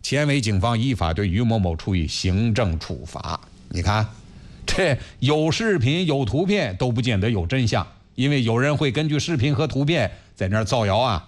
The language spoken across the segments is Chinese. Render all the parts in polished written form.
前委警方依法对于某某处以行政处罚。你看，这有视频有图片都不见得有真相，因为有人会根据视频和图片在那儿造谣啊。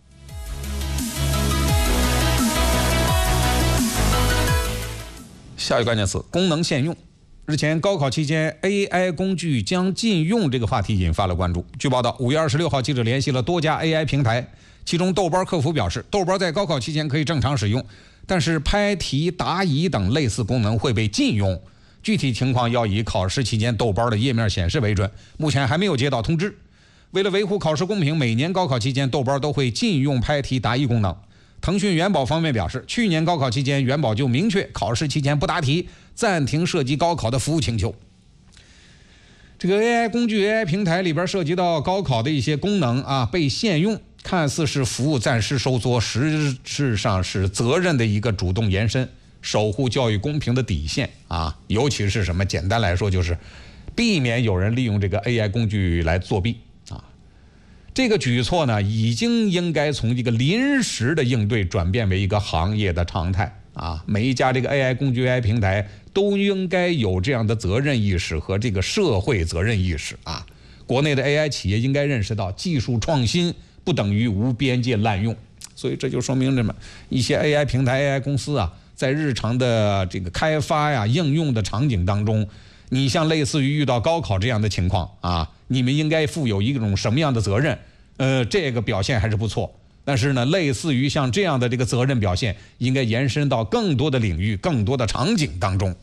下一个关键词：功能限用。日前，高考期间 AI 工具将禁用这个话题引发了关注。据报道，5月26号，记者联系了多家 AI 平台，其中豆包客服表示，豆包在高考期间可以正常使用，但是拍题、答疑等类似功能会被禁用。具体情况要以考试期间豆包的页面显示为准，目前还没有接到通知。为了维护考试公平，每年高考期间豆包都会禁用拍题、答疑功能。腾讯元宝方面表示，去年高考期间元宝就明确考试期间不答题，暂停涉及高考的服务请求。这个 AI 工具 AI 平台里边涉及到高考的一些功能啊被限用，看似是服务暂时收缩，实质上是责任的一个主动延伸，守护教育公平的底线啊。尤其是什么？简单来说就是避免有人利用这个 AI 工具来作弊啊。这个举措呢，应该从一个临时的应对转变为一个行业的常态啊。每一家这个 AI 工具 AI 平台都应该有这样的责任意识和这个社会责任意识啊。国内的 AI 企业应该认识到，技术创新不等于无边界滥用。所以这就说明什么？一些 AI 平台 AI 公司啊，在日常的这个开发呀、应用的场景当中，你像类似于遇到高考这样的情况啊，你们应该负有一种什么样的责任？这个表现还是不错，但是呢，类似于像这样的这个责任表现，应该延伸到更多的领域、更多的场景当中。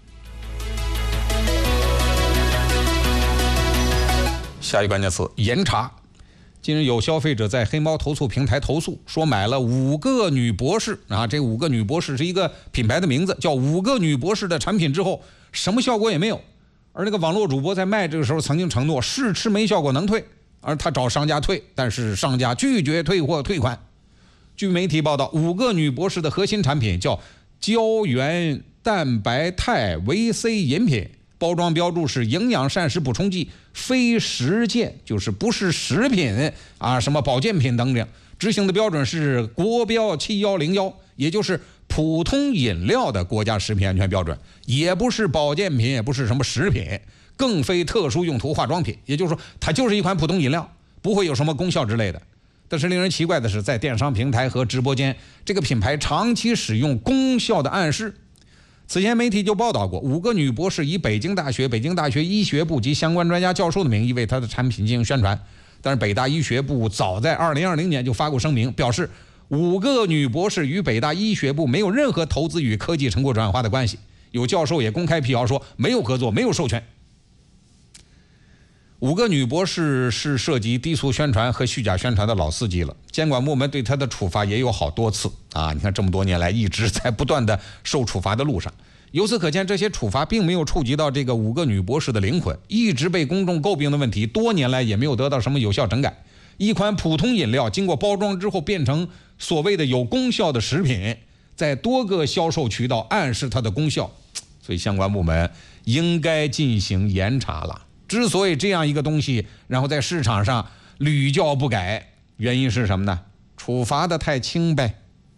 下一个关键词：严查。近日有消费者在黑猫投诉平台投诉，说买了5个女博士啊，这5个女博士是一个品牌的名字，叫5个女博士的产品之后，什么效果也没有。而那个网络主播在卖这个时候曾经承诺试吃没效果能退，而他找商家退，但是商家拒绝退货退款。据媒体报道，5个女博士的核心产品叫胶原蛋白肽维 C 饮品，包装标注是营养膳食补充剂，非食健，就是不是食品啊，什么保健品等等。执行的标准是国标7101，也就是普通饮料的国家食品安全标准，也不是保健品，也不是什么食品，更非特殊用途化妆品，也就是说它就是一款普通饮料，不会有什么功效之类的。但是令人奇怪的是，在电商平台和直播间，这个品牌长期使用功效的暗示。此前媒体就报道过，5个女博士以北京大学医学部及相关专家教授的名义为她的产品进行宣传，但是北大医学部早在2020年就发过声明，表示5个女博士与北大医学部没有任何投资与科技成果转化的关系。有教授也公开辟谣说没有合作，没有授权。5个女博士是涉及低俗宣传和虚假宣传的老司机了，监管部门对她的处罚也有好多次啊！你看这么多年来一直在不断的受处罚的路上。由此可见，这些处罚并没有触及到这个5个女博士的灵魂，一直被公众诟病的问题，多年来也没有得到什么有效整改。一款普通饮料经过包装之后变成所谓的有功效的食品，在多个销售渠道暗示它的功效，所以相关部门应该进行严查了。之所以这样一个东西然后在市场上屡教不改，原因是什么呢？处罚的太轻呗。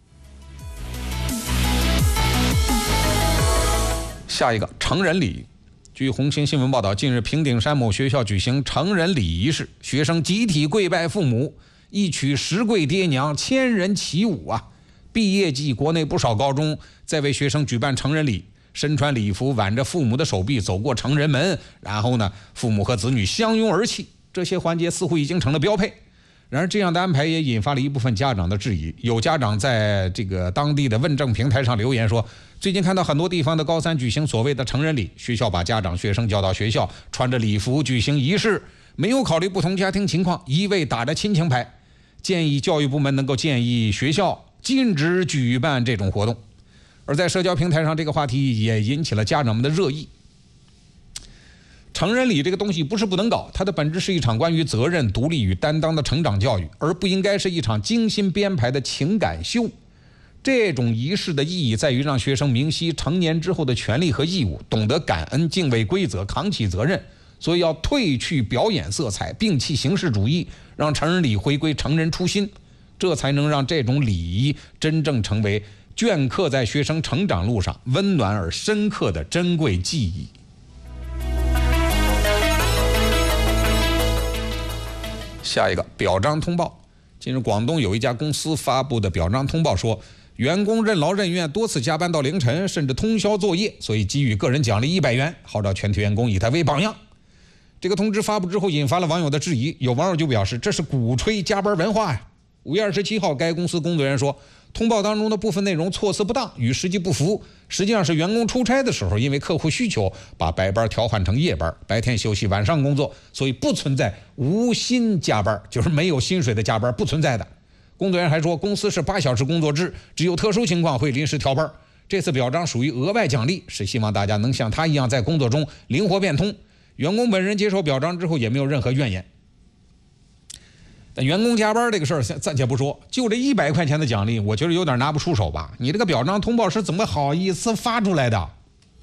下一个，成人礼。据红星新闻报道，近日平顶山某学校举行成人礼仪式，学生集体跪拜父母，一曲十跪爹娘，千人齐舞啊！毕业季，国内不少高中在为学生举办成人礼，身穿礼服，挽着父母的手臂走过成人门，然后呢，父母和子女相拥而泣，这些环节似乎已经成了标配。然而，这样的安排也引发了一部分家长的质疑。有家长在这个当地的问政平台上留言说，最近看到很多地方的高三举行所谓的成人礼，学校把家长学生叫到学校，穿着礼服举行仪式，没有考虑不同家庭情况，一味打着亲情牌。建议教育部门能够建议学校禁止举办这种活动。而在社交平台上，这个话题也引起了家长们的热议。成人礼这个东西不是不能搞，它的本质是一场关于责任、独立与担当的成长教育，而不应该是一场精心编排的情感秀。这种仪式的意义在于让学生明晰成年之后的权利和义务，懂得感恩、敬畏规则、扛起责任。所以要褪去表演色彩，摒弃形式主义，让成人礼回归成人初心，这才能让这种礼仪真正成为镌刻在学生成长路上温暖而深刻的珍贵记忆。下一个表彰通报。近日，广东有一家公司发布的表彰通报说，员工任劳任怨，多次加班到凌晨，甚至通宵作业，所以给予个人奖励100元，号召全体员工以他为榜样。这个通知发布之后，引发了网友的质疑，有网友就表示这是鼓吹加班文化呀。5月27号，该公司工作人员说，通报当中的部分内容措辞不当，与实际不符，实际上是员工出差的时候，因为客户需求，把白班调换成夜班，白天休息，晚上工作，所以不存在无薪加班，就是没有薪水的加班，不存在的。工作人员还说，公司是8小时工作制，只有特殊情况会临时调班。这次表彰属于额外奖励，是希望大家能像他一样在工作中灵活变通。员工本人接受表彰之后也没有任何怨言。但员工加班这个事儿暂且不说，就这100块钱的奖励，我觉得有点拿不出手吧。你这个表彰通报是怎么好意思发出来的？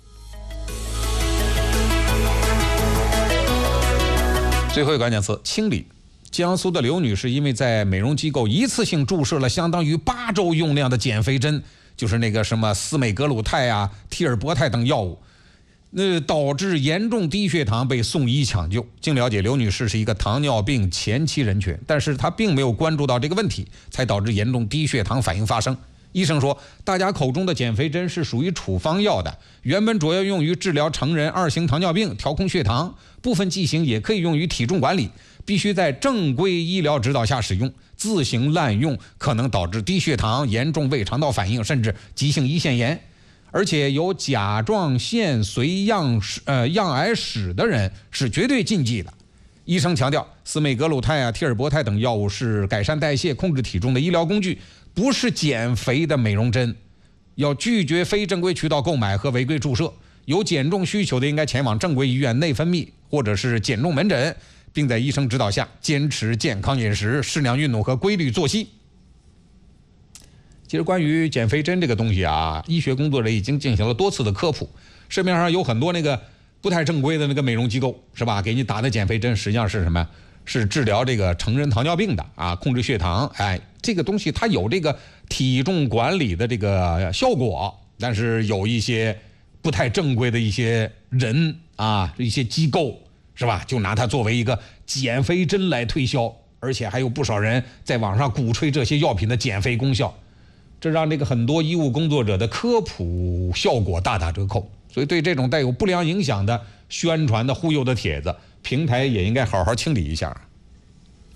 最后一个关键词：清理。江苏的刘女士因为在美容机构一次性注射了相当于8周用量的减肥针，就是那个什么司美格鲁肽啊、替尔博肽等药物，导致严重低血糖，被送医抢救。经了解，刘女士是一个糖尿病前期人群，但是她并没有关注到这个问题，才导致严重低血糖反应发生。医生说，大家口中的减肥针是属于处方药的，原本主要用于治疗成人2型糖尿病，调控血糖，部分剂型也可以用于体重管理，必须在正规医疗指导下使用，自行滥用可能导致低血糖、严重胃肠道反应，甚至急性胰腺炎。而且有甲状腺髓样癌史的人是绝对禁忌的。医生强调，司美格鲁肽啊、替尔博肽等药物是改善代谢、控制体重的医疗工具，不是减肥的美容针。要拒绝非正规渠道购买和违规注射。有减重需求的应该前往正规医院内分泌或者是减重门诊，并在医生指导下坚持健康饮食、适量运动和规律作息。其实关于减肥针这个东西啊，医学工作者已经进行了多次的科普。市面上有很多那个不太正规的那个美容机构，是吧？给你打的减肥针实际上是什么？是治疗这个成人糖尿病的啊，控制血糖。哎，这个东西它有这个体重管理的这个效果，但是有一些不太正规的一些人啊，一些机构，是吧？就拿它作为一个减肥针来推销，而且还有不少人在网上鼓吹这些药品的减肥功效。这让这个很多医务工作者的科普效果大打折扣，所以对这种带有不良影响的宣传的忽悠的帖子，平台也应该好好清理一下。